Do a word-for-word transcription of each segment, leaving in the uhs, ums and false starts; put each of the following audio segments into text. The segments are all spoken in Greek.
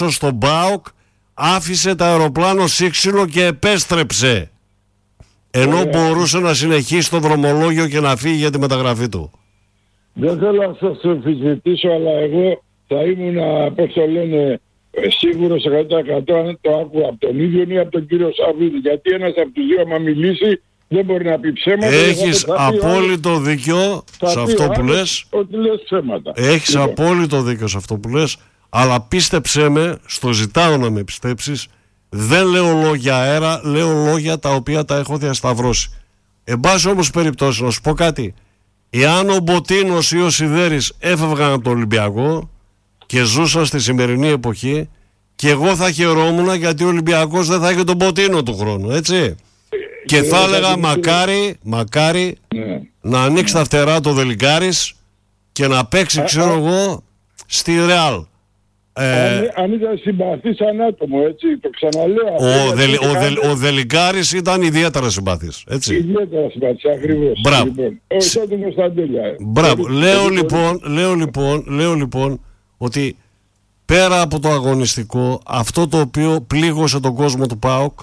στον ΠΑΟΚ, άφησε το αεροπλάνο σύξυλο και επέστρεψε. Ενώ yeah. μπορούσε να συνεχίσει το δρομολόγιο και να φύγει για τη μεταγραφή του. Δεν θέλω να σας αμφισβητήσω, αλλά εγώ θα ήμουν, πώς το λένε, σίγουρος εκατό τοις εκατό αν το άκουγα από τον ίδιο ή από τον κύριο Σαββίδη. Γιατί ένας από τους δύο, άμα μιλήσει, δεν μπορεί να πει ψέματα. Έχεις απόλυτο δίκιο σε αυτό που λες. Ότι λες ψέματα. Έχεις λοιπόν. απόλυτο δίκιο σε αυτό που λες. Αλλά πίστεψέ με, στο ζητάω να με πιστέψεις, δεν λέω λόγια αέρα, λέω λόγια τα οποία τα έχω διασταυρώσει. Εν πάση όμως περιπτώσει, να σου πω κάτι. Εάν ο Μποτίνος ή ο Σιδέρης έφευγαν από το Ολυμπιακό και ζούσαν στη σημερινή εποχή, και εγώ θα χαιρόμουν γιατί ο Ολυμπιακός δεν θα έχει τον Μποτίνο του χρόνου, έτσι. Και θα έλεγα μακάρι, μακάρι ναι. να ανοίξει τα φτερά το Δελικάρης και να παίξει, ξέρω εγώ, στη Ρεάλ. Ε, αν, αν ήταν συμπαθής σαν άτομο, έτσι, το ξαναλέω. Ο, Δελ, ο, Δελ, ο Δελικάρης ήταν ιδιαίτερα συμπαθής, έτσι. Ιδιαίτερα συμπαθής, ακριβώς. Μπράβο. Λοιπόν, όχι άτομο στα τέλεια. Μπράβο. Λέω λοιπόν, λέω λοιπόν, λέω λοιπόν ότι πέρα από το αγωνιστικό, αυτό το οποίο πλήγωσε τον κόσμο του ΠΑΟΚ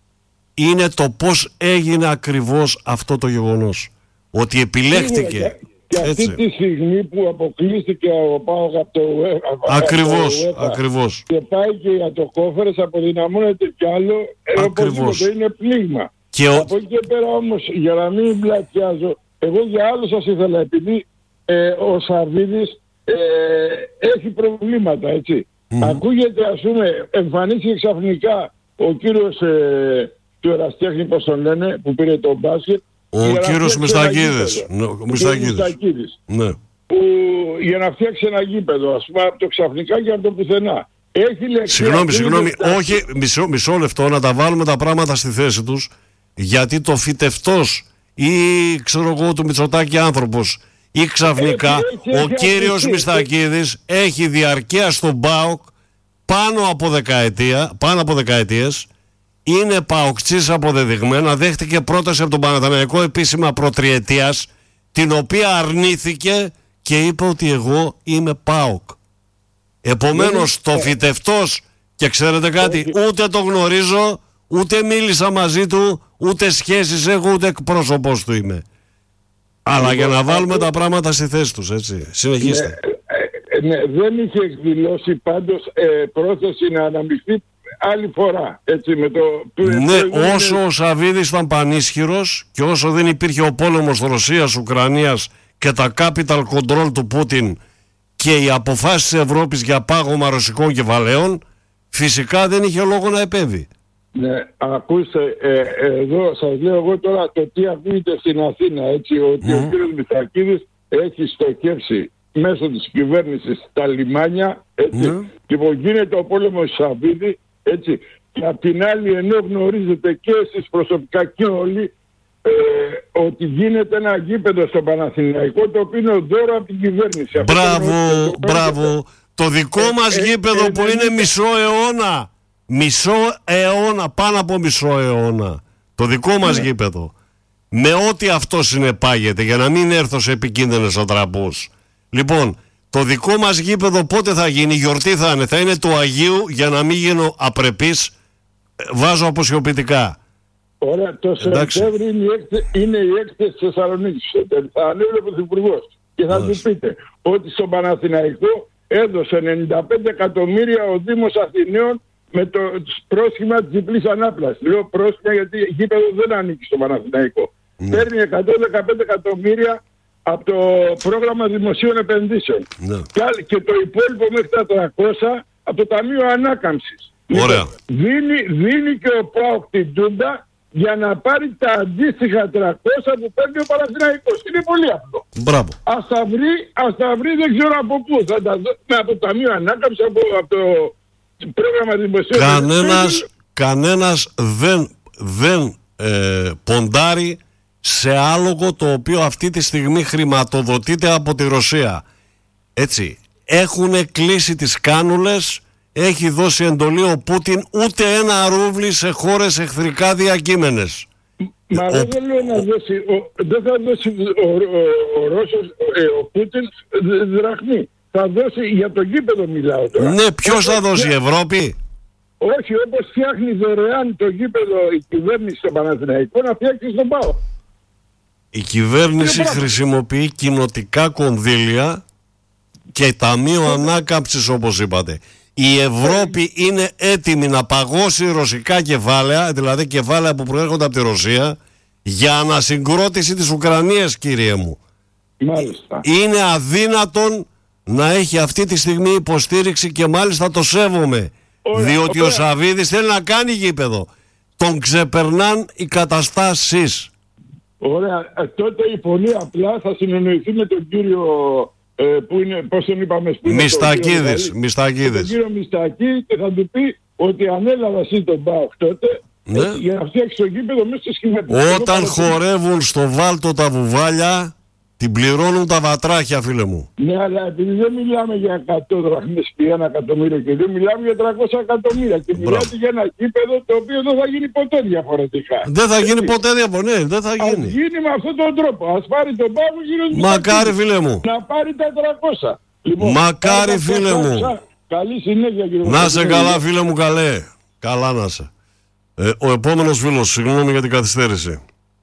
είναι το πώς έγινε ακριβώς αυτό το γεγονός. Ότι επιλέχτηκε. Και αυτή τη στιγμή που αποκλείστηκε ο ΠΑΟΚ από το UEFA. Ακριβώς, ακριβώς. Και πάει και για το κόφερες, αποδυναμώνεται κι άλλο. Ακριβώς. Το είναι πλήγμα. Και ο... Από εκεί και πέρα όμως, για να μην μπλατιάζω, εγώ για άλλο σας ήθελα, επειδή ε, ο Σαββίδης ε, έχει προβλήματα, έτσι. Mm. Ακούγεται, ας πούμε, εμφανίστηκε ξαφνικά ο κύριος ε, του Εραστέχνη, πώς τον λένε, που πήρε τον μπάσκετ. Ο κύριος Μιστακίδης. Μιστακίδης. Ναι. Που για να φτιάξει ένα γήπεδο, ας πούμε, από το ξαφνικά και από το πουθενά. Έχει λεξία. Συγγνώμη, συγγνώμη. Όχι, μισό, μισό λεπτό να τα βάλουμε τα πράγματα στη θέση τους. Γιατί το φυτευτός ή ξέρω εγώ του Μητσοτάκη άνθρωπος ή ξαφνικά έχει, έχει, ο έχει, κύριος έχει, Μιστακίδης έχει, έχει διαρκεία στον ΠΑΟΚ πάνω από δεκαετία, πάνω από δεκαετίες. Είναι παοκτσής αποδεδειγμένα, δέχτηκε πρόταση από τον Παναθηναϊκό επίσημα προτριετίας, την οποία αρνήθηκε και είπε ότι εγώ είμαι ΠΑΟΚ. Επομένως το φυτευτός, και ξέρετε κάτι, ούτε το γνωρίζω, ούτε μίλησα μαζί του, ούτε σχέσεις έχω, ούτε εκπρόσωπος του είμαι. Αλλά για να βάλουμε τα πράγματα στη θέση τους, έτσι. Συνεχίστε. Ναι, ναι, δεν είχε εκδηλώσει πάντως ε, πρόθεση να αναμειχθεί άλλη φορά, έτσι, με το... Ναι, όσο είναι... ο Σαββίδης ήταν πανίσχυρος και όσο δεν υπήρχε ο πόλεμος Ρωσίας-Ουκρανίας και τα capital control του Πούτιν και οι αποφάσεις της Ευρώπης για πάγωμα ρωσικών κεφαλαίων, φυσικά δεν είχε λόγο να επέβει. Ναι, ακούστε, ε, ε, εδώ σας λέω εγώ τώρα το τι ακούγεται στην Αθήνα, έτσι, ότι mm. ο κ. Μητσακίδης έχει στοχεύσει μέσω της κυβέρνησης τα λιμάνια, έτσι, mm. και που γίνεται ο πόλεμος Σαββίδη, έτσι, και απ' την άλλη, ενώ γνωρίζετε και εσείς προσωπικά και όλοι ε, ότι γίνεται ένα γήπεδο στο Παναθηναϊκό, το οποίο είναι δώρο από την κυβέρνηση. Μπράβο, το μπράβο. Το δικό ε, μας ε, γήπεδο ε, που ε, είναι ε, μισό αιώνα. Μισό αιώνα, πάνω από μισό αιώνα. Το δικό μας ναι. γήπεδο. Με ό,τι αυτό συνεπάγεται, για να μην έρθω σε επικίνδυνες ατραπούς. Λοιπόν, το δικό μας γήπεδο πότε θα γίνει, η γιορτή θα είναι, θα είναι του Αγίου, για να μην γίνω απρεπής, βάζω αποσιοποιητικά. Ωραία, το Σεπτέμβριο είναι, είναι η έκθεση της Θεσσαλονίκης. Θα ανέβει ο Πρωθυπουργός και θα του πείτε ότι στον Παναθηναϊκό έδωσε ενενήντα πέντε εκατομμύρια ο Δήμος Αθηναίων με το πρόσχημα της διπλής ανάπλασης. Λέω πρόσχημα γιατί γήπεδο δεν ανήκει στο Παναθηναϊκό. Ναι. Παίρνει εκατόν δεκαπέντε εκατομμύρια από το πρόγραμμα δημοσίων επενδύσεων. Ναι. Και το υπόλοιπο μέχρι τα τριακόσια από το Ταμείο Ανάκαμψης. Ωραία. Δίνει, δίνει και ο ΠΑΟΚ την τούντα για να πάρει τα αντίστοιχα τριακόσια που παίρνει ο Παναθηναϊκός. Είναι πολύ απλό. Μπράβο. Ας τα βρει, ας τα βρει, δεν ξέρω από πού. Θα τα δώσει από το Ταμείο Ανάκαμψης, από, από το πρόγραμμα δημοσίων επενδύσεων. Κανένας, κανένας δεν, δεν ε, ποντάρει σε άλογο το οποίο αυτή τη στιγμή χρηματοδοτείται από τη Ρωσία. Έτσι, έχουν κλείσει τις κάνουλες, έχει δώσει εντολή ο Πούτιν ούτε ένα ρούβλι σε χώρες εχθρικά διακείμενες. Μα ο... δεν λέω να δώσει, ο, δεν θα δώσει ο, ο, ο Ρώσος, ε, ο Πούτιν δραχμή. θα δώσει, για το γήπεδο μιλάω τώρα. Ναι, ποιος θα δώσει, η Ευρώπη? Όχι, όπως φτιάχνει δωρεάν το γήπεδο η κυβέρνηση στο Παναθηναϊκό, να φτιάξει στον ΠΑΟ. Η κυβέρνηση χρησιμοποιεί κοινοτικά κονδύλια και ταμείο ανάκαμψης, όπως είπατε. Η Ευρώπη είναι έτοιμη να παγώσει ρωσικά κεφάλαια, δηλαδή κεφάλαια που προέρχονται από τη Ρωσία, για ανασυγκρότηση της Ουκρανίας, κύριε μου. Μάλιστα. Είναι αδύνατον να έχει αυτή τη στιγμή υποστήριξη και μάλιστα το σέβομαι. Ωραία, διότι ωραία. Ο Σαββίδης θέλει να κάνει γήπεδο. Τον ξεπερνάν οι καταστάσεις. Ωραία. Ε, τότε η πολύ απλά θα συνεννοηθεί με τον κύριο ε, που είναι, πώς τον είπαμε σπίτι. Μιστακίδης. Μιστακίδης. Τον κύριο Μιστακή και θα του πει ότι ανέλαβα εσύ τον ΠΑΟΚ τότε, ναι, ε, για να φτιάξει το γήπεδο μέσα στο σχηματικό. Όταν χορεύουν στο βάλτο τα βουβάλια, την πληρώνουν τα βατράχια, φίλε μου. Ναι, αλλά επειδή δεν μιλάμε για εκατό δραχμές και ένα εκατομμύριο και δύο, μιλάμε για τριακόσια εκατομμύρια. Και μιλάτε για ένα γήπεδο το οποίο δεν θα γίνει ποτέ διαφορετικά. Δεν θα γίνει ποτέ διαφορετικά, ναι, δεν θα γίνει. Ας γίνει με αυτόν τον τρόπο. Ας πάρει τον πάγο γύρω στους Μακάρι, φίλε μου. Να πάρει τα τριακόσια. Λοιπόν, μακάρι, φίλε μου. Καλή συνέχεια, κύριε. Να σε καλά, φίλε μου, καλέ. Καλά να σε. Ε, ο επόμενος φίλος, συγγνώμη για την καθυστέρηση.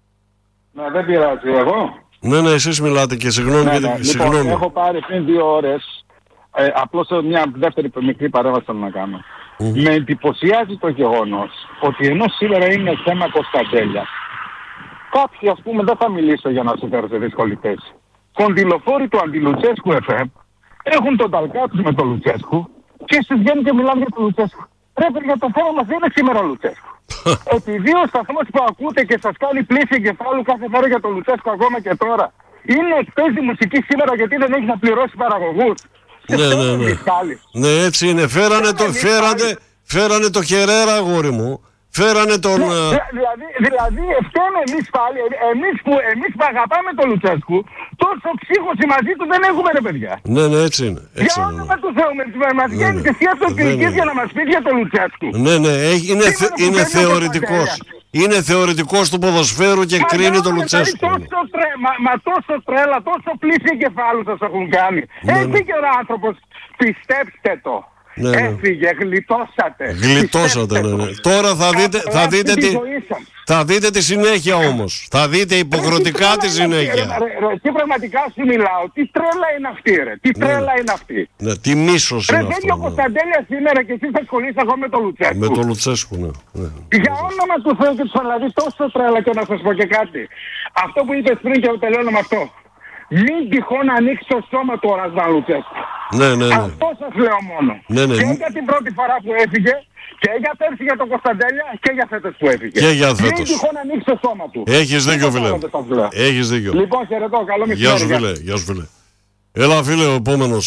Ναι, δεν πειράζει εγώ. Ναι, ναι, εσείς μιλάτε και συγγνώμη. Ναι, για ναι. την... Λοιπόν, συγγνώμη. έχω πάρει πριν δύο ώρες, ε, απλώς μια δεύτερη μικρή παρέμβαση θέλω να κάνω. Mm. Με εντυπωσιάζει το γεγονός ότι ενώ σήμερα είναι θέμα Κωνσταντέλια, κάποιοι, ας πούμε, δεν θα μιλήσω για να σου φέρω σε δύσκολη θέση, κοντιλοφόροι του αντιλουτσέσκου εφ εμ έχουν τον ταλκά τους με τον Λουτσέσκου και στις βγαίνουν και μιλάνε για τον Λουτσέσκου. Πρέπει για το θέμα μας δεν είναι σήμερα ο Λουτσέσκου. Επειδή ο σταθμός που ακούτε και σας κάνει πλήση εγκεφάλου κάθε μέρα για τον Λουτσέσκο ακόμα και τώρα, είναι παίζει μουσική σήμερα γιατί δεν έχει να πληρώσει παραγωγούς. Ναι, ναι, ναι. Ναι, έτσι είναι. Φέρανε το, φέρανε, φέρανε το Χερέρα, αγόρι μου. Φέρανε τον... Ναι, δηλαδή, δηλαδή φταίνε εμείς πάλι, εμείς που, εμείς που αγαπάμε τον Λουτσέσκου, τόσο ψύχωση μαζί του δεν έχουμε, ρε παιδιά. Ναι, ναι, έτσι είναι. Έτσι για όνομα του Θεού, μας βγαίνει και σκέφτο φιλικής για να μας πει για τον Λουτσέσκου. Ναι, ναι, είναι, θε, είναι θεωρητικός. Είναι θεωρητικός του ποδοσφαίρου και μα κρίνει τον Λουτσέσκου. Τόσο τρέ, μα, μα τόσο τρέλα, τόσο πλήση εγκεφάλου σας έχουν κάνει. Ναι, έφυγε ναι. ο άνθρωπος, πιστέψτε το. Ναι, ναι. Έφυγε, γλιτώσατε. Γλιτώσατε, ναι, ναι. Τώρα θα δείτε, θα, δείτε τη, θα δείτε τη συνέχεια όμως. Θα δείτε υποχρεωτικά τη συνέχεια. Τι πραγματικά σου μιλάω. Τι τρέλα είναι αυτή, ρε. Τι τρέλα είναι αυτή. Ναι, τι μίσος είναι αυτό. Ρε, ο Κωνσταντέλια σήμερα και εσείς θα ασχολείστε εγώ με τον Λουτσέσκου. Με τον Λουτσέσκου, ναι. Για όνομα του Θεού και του Παναγιώτη, τόσο τρέλα και να σας πω και κάτι. Αυτό που είπες πριν και τελειώνω με αυτό. Μην τυχόν ανοίξει το σώμα του Ρασβάν Λουτσέσκου. Ναι, ναι, ναι. Αυτό σας λέω μόνο. Ναι, ναι. Και για την πρώτη φορά που έφυγε, και για πέρσι για τον Κωνσταντέλια, και για φέτος που έφυγε. Και για φέτος. Μην τυχόν ανοίξει το σώμα του. Έχεις δίκιο, φίλε. Έχεις δίκιο. Λοιπόν, χαιρετώ. Καλό μεσημέρι. Γεια σου, φίλε. Γεια σου, φίλε. Έλα, φίλε, ο επόμενος.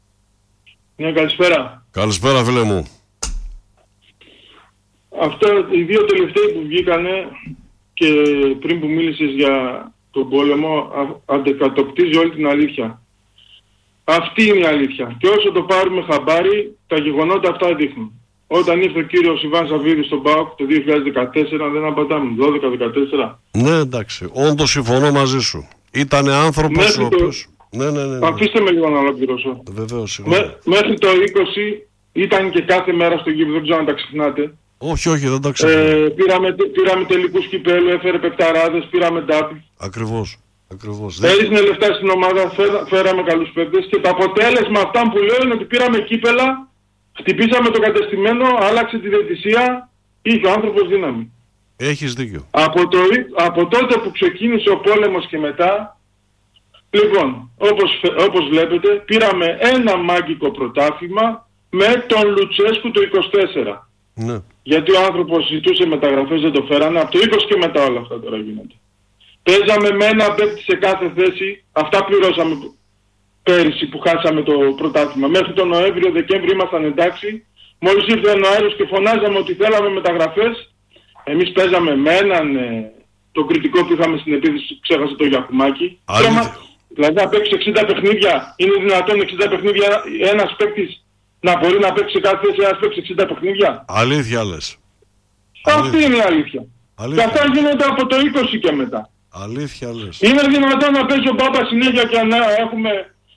Ναι, καλησπέρα. Καλησπέρα, φίλε μου. Αυτό, οι δύο τελευταίοι που βγήκανε και πριν που μίλησες για τον πόλεμο, αντεκατοπτρίζει όλη την αλήθεια. Αυτή είναι η αλήθεια. Και όσο το πάρουμε χαμπάρι, τα γεγονότα αυτά δείχνουν. Όταν ήρθε ο κύριος Ιβάν Σαββίδης στον ΠΑΟΚ το δύο χιλιάδες δεκατέσσερα, δεν απατάμε, δώδεκα δεκατέσσερα. Ναι, εντάξει, όντως συμφωνώ μαζί σου. Ήτανε άνθρωπος ο οποίος... Ναι, ναι, ναι, ναι. Αφήστε με λίγο να ολοκληρώσω. Βεβαίως, με, μέχρι το είκοσι ήταν και κάθε μέρα στο γήπεδο, δεν ξέρω αν τα ξεχνάτε. Όχι, όχι, δεν τα ξέρω. Ε, πήραμε, πήραμε τελικούς κυπέλλου, έφερε παικταράδες, πήραμε ντάπη. Ακριβώς, ακριβώς. Έρισνε λεφτά στην ομάδα, φέρα, φέραμε καλούς παίκτες και το αποτέλεσμα αυτά που λέω είναι ότι πήραμε κύπελλα, χτυπήσαμε το κατεστημένο, άλλαξε τη διαιτησία, είχε ο άνθρωπος δύναμη. Έχεις δίκιο. Από, το, από τότε που ξεκίνησε ο πόλεμος και μετά, λοιπόν, όπως, όπως βλέπετε, πήραμε ένα μάγικο πρωτάθλημα με τον Λουτσέσκου το είκοσι τέσσερα. Ναι. Γιατί ο άνθρωπος ζητούσε μεταγραφές, δεν το φέρανε. Από το είκοσι και μετά όλα αυτά τώρα γίνονται. Παίζαμε με ένα παίκτη σε κάθε θέση. Αυτά πληρώσαμε πέρυσι που χάσαμε το πρωτάθλημα. Μέχρι τον Νοέμβριο-Δεκέμβριο ήμασταν εντάξει. Μόλις ήρθε ο Νοέμβριος και φωνάζαμε ότι θέλαμε μεταγραφές, εμείς παίζαμε με έναν ε, το κριτικό που είχαμε στην επίθεση, ξέχασε το Γιακουμάκη. Δηλαδή να παίξει εξήντα παιχνίδια, είναι δυνατόν εξήντα παιχνίδια ένας παίκτης να μπορεί να παίξει σε κάθε θέση, ένας παίξει εξήντα παιχνίδια. Αλήθεια λες. Αυτή αλήθεια. είναι η αλήθεια. αλήθεια. Και αυτά γίνονται από το είκοσι και μετά. Αλήθεια λες. Είναι δυνατόν να παίζει ο Μπάμπας συνέχεια και να έχουμε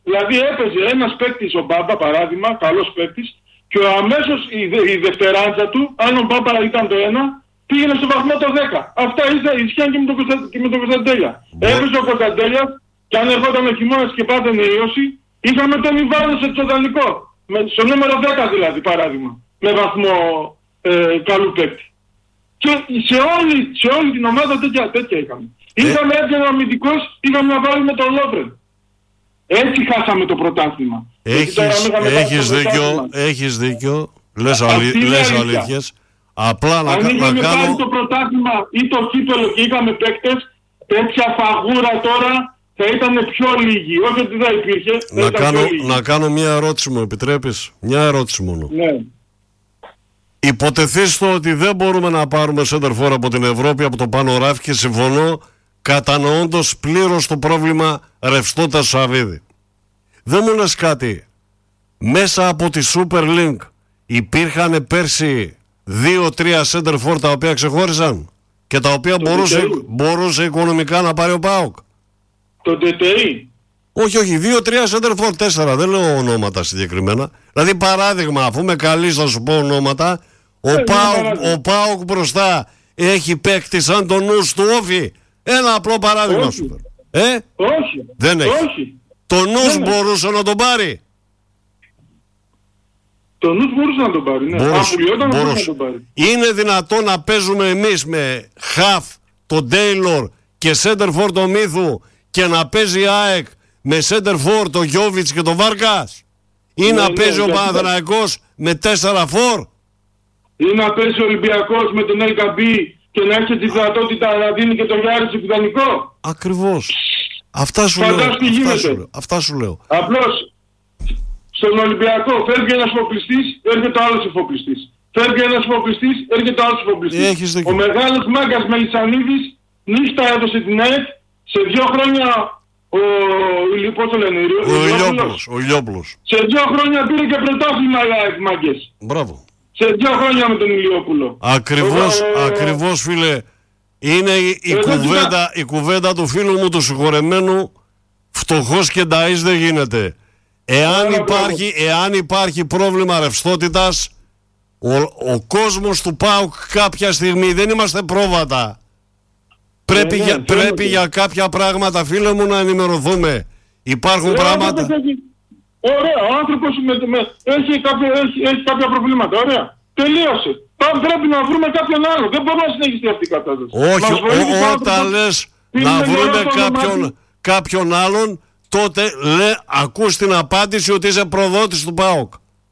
Δηλαδή έπαιζε ένας παίκτης, ο Μπάμπα παράδειγμα, καλός παίκτης, και ο αμέσως η, η δευτεράντζα του, αν ο Μπάμπα ήταν το ένα, πήγαινε στο βαθμό το δέκα. Αυτά ισχύαν και με τον Κωνστα... το Κωνσταντέλια. Yeah. Έπαιζε ο Κωνσταντέλιας και αν ερχόταν ο χειμώνας και πάθαινε ίωση, είχαμε τον Ιβάνο σε τσοδανικό. Με, στο νούμερο δέκα δηλαδή παράδειγμα. Με βαθμό ε, καλού παίκτη. Και σε όλη, σε όλη την ομάδα τέτοια, τέτοια είχαμε. Yeah. Είχαμε έτσι ένα αμυντικός, είχαμε να βάλουμε τον Λόβρεν. Έτσι χάσαμε το πρωτάθλημα. Έχεις, έχεις δίκιο, έχεις δίκιο. Λες, αλη, λες αλήθειες. Απλά να, αν να είχαμε κάνω... πάρει το πρωτάθλημα ή το κύπελο και είχαμε παίκτες, τέτοια φαγούρα τώρα θα ήταν πιο λίγοι. Όχι ότι δεν υπήρχε, θα να, ήταν κάνω, πιο λίγοι. να κάνω μια ερώτηση, μου επιτρέπεις? Μια ερώτηση μόνο. Ναι. Υποτεθείς ότι δεν μπορούμε να πάρουμε σέντερφορ από την Ευρώπη, από το πάνω ράφι, και συμφωνώ κατανοώντας πλήρως το πρόβλημα ρευστότητας του Σαββίδη. Δεν μου λες κάτι? Μέσα από τη Super League υπήρχαν πέρσι δύο-τρία σέντερφορ τα οποία ξεχώρισαν και τα οποία μπορούσε, μπορούσε οικονομικά να πάρει ο ΠΑΟΚ. Το ΤΤΗ. Όχι, όχι, δύο-τρία σέντερφορ, τέσσερα, δεν λέω ονόματα συγκεκριμένα. Δηλαδή παράδειγμα, αφού με καλείς θα σου πω ονόματα, ο, ε, ΠΑΟΚ, ο ΠΑΟΚ μπροστά έχει παίκτη σαν τον νους του Όφη. Ένα απλό παράδειγμα σου φέρω. Ε? Όχι. Δεν έχει. Όχι. Το νους μπορούσε να τον πάρει. Το νους μπορούσε να τον πάρει, ναι. Μπορούσε, μπορούσε. μπορούσε. Να τον πάρει. Είναι δυνατόν να παίζουμε εμείς με χαφ τον Τέιλορ και σέντερφορ τον Μύθου και να παίζει η ΑΕΚ με σέντερφορ τον Γιώβιτς και τον Βάρκας? Ή ναι, να ναι, παίζει ναι, ο Παναθηναϊκός με τέσσερα φορ? Ή να παίζει ο Ολυμπιακός με τον Ελκαμπή και να έχει τη δυνατότητα να δίνει και τον Γιάρη σε ιδανικό? Ακριβώς. Αυτά σου λέω. Αυτά σου λέω. Αυτά σου λέω. Απλώς στον Ολυμπιακό φεύγει ένας εφοπλιστής, έρχεται ο άλλος εφοπλιστής. Φεύγει ένας εφοπλιστής, έρχεται ο άλλος εφοπλιστής. Ο μεγάλος μάγκας Μελισσανίδης νύχτα έδωσε την ΑΕΚ, σε δύο χρόνια ο, πώς το λένε, ο, ο Ηλιόπουλος. Ο Ηλιόπουλος. Σε δύο χρόνια πήρε και πρωτάθλημα η ΑΕΚ, μάγκες. Μπράβο. Σε δύο χρόνια με τον Ηλιόπουλο. Ακριβώς, ο, ακριβώς φίλε. Είναι η, η, κουβέντα, η κουβέντα του φίλου μου του συγχωρεμένου, φτωχός και νταΐς δεν γίνεται. Εάν υπάρχει, εάν υπάρχει πρόβλημα ρευστότητας, ο, ο κόσμος του ΠΑΟΚ κάποια στιγμή, δεν είμαστε πρόβατα. Πρέπει, ε, ναι, για, πρέπει για κάποια πράγματα, φίλε μου, να ενημερωθούμε. Υπάρχουν ε, πράγματα... Έχει, ωραία, ο άνθρωπος με, με, έχει, κάποιο, έχει, έχει κάποια προβλήματα, ωραία. Τελείωσε. Πάμε, πρέπει να βρούμε κάποιον άλλο. Δεν μπορεί να συνεχιστεί αυτή η κατάσταση. Όχι, ο, όταν λες να βρούμε κάποιον, κάποιον άλλον, τότε λέ, ακούς την απάντηση ότι είσαι προδότης του ΠΑΟΚ.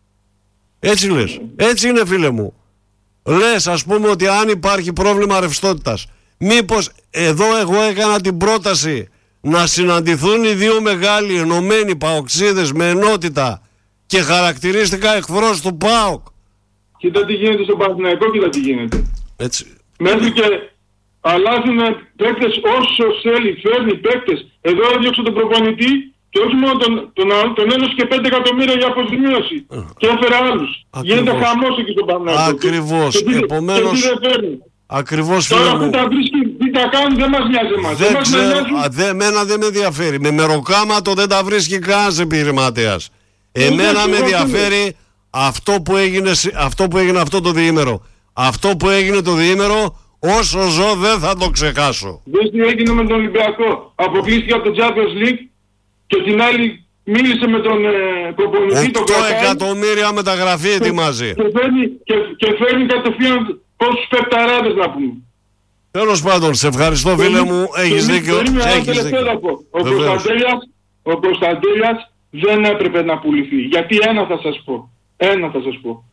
Έτσι λες. Έτσι είναι, φίλε μου. Λες, ας πούμε, ότι αν υπάρχει πρόβλημα ρευστότητας, μήπως εδώ εγώ έκανα την πρόταση να συναντηθούν οι δύο μεγάλοι ενωμένοι παοξίδες με ενότητα και χαρακτηρίστηκα εχθρός του ΠΑΟΚ. Κοίτα τι γίνεται στον Παναθηναϊκό, κοίτα τι γίνεται. Έτσι. Μέχρι και αλλάζουν παίκτες όσο θέλει, φέρνει παίκτες. Εδώ έδιωξε τον προπονητή και όχι μόνο τον, τον, τον έδωσε και πέντε εκατομμύρια για αποζημίωση. Uh, και έφερε άλλους. Ακριβώς. Γίνεται χαμός εκεί στον Παναθηναϊκό. Ακριβώς. Και, επομένως, και τι δεν φέρνει. Ακριβώς, τώρα φίλε μου. που τα βρίσκει, τι τα κάνει, δεν μας νοιάζει εμάς. Δεν, δεν ξέρω, α, δε, εμένα δεν με ενδιαφέρει. Με μεροκάματο δεν τα βρίσκει κανένας επιχειρηματίας. Εμένα με ενδιαφέρει αυτό που, έγινε, αυτό που έγινε αυτό το διήμερο. Αυτό που έγινε το διήμερο, όσο ζω δεν θα το ξεχάσω. Δες τι έγινε με τον Ολυμπιακό. Αποκλείστηκε από το Champions League και την άλλη μίλησε με τον ε, προπονητή. οκτώ εκατομμύρια μεταγραφή ετοιμάζει. Και, και, φέρνει, και, και φέρνει κατευθείαν πόσους παικταράδες να πούμε. Τέλος πάντων, σε ευχαριστώ φίλε μου, έχεις δίκιο. Έχεις δίκιο. Ο Κωνσταντέλιας, ο Κωνσταντέλιας δεν έπρεπε να πουληθεί. Γιατί ένα θα σας πω. Ένα θα σας πω.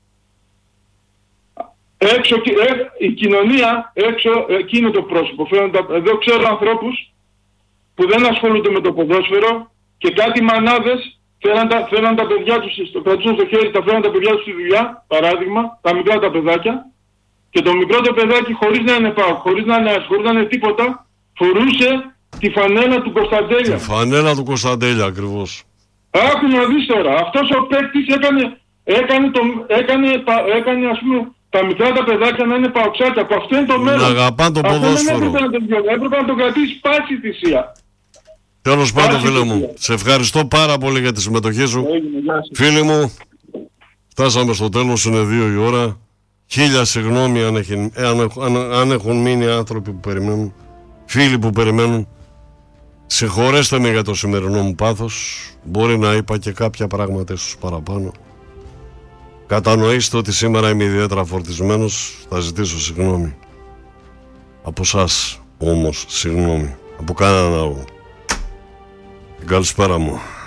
Έξω, ε, η κοινωνία, έξω, εκείνο το πρόσωπο. Φαίνονται, εδώ ξέρω ανθρώπους που δεν ασχολούνται με το ποδόσφαιρο και κάτι μανάδες φέραν τα, φέραν τα παιδιά τους, στο, κρατούσαν στο χέρι, τα φέραν τα παιδιά τους στη δουλειά, παράδειγμα, τα μικρά τα παιδάκια, και το μικρό το παιδάκι χωρίς να είναι ΠΑΟΚ, χωρίς να είναι, χωρίς να είναι τίποτα, φορούσε τη φανέλα του Κωνσταντέλια. Τη φανέλα του Κωνσταντέλια, ακριβώς. Άκου να δεις τώρα, αυτός ο παίκτης έκανε, έκανε, το, έκανε, έκανε ας πούμε, τα μικρά τα παιδάκια να είναι παοξάκια. Από αυτό είναι το μέλλον. Να αγαπάνε το ποδόσφαιρο. Έπρεπε να, τον, έπρεπε να τον κρατήσει πάση θυσία. Τέλος πάντων, φίλε μου, σε ευχαριστώ πάρα πολύ για τη συμμετοχή σου. Φίλοι μου, φτάσαμε στο τέλος, είναι δύο η ώρα. Χίλια συγγνώμη αν, έχει, αν, αν, αν έχουν μείνει άνθρωποι που περιμένουν, φίλοι που περιμένουν. Συγχωρέστε με για το σημερινό μου πάθος. Μπορεί να είπα και κάποια πράγματα ίσως παραπάνω. Κατανοήστε ότι σήμερα είμαι ιδιαίτερα φορτισμένος. Θα ζητήσω συγγνώμη. Από σας όμως συγγνώμη. Από κανέναν άλλο. Καλησπέρα μου.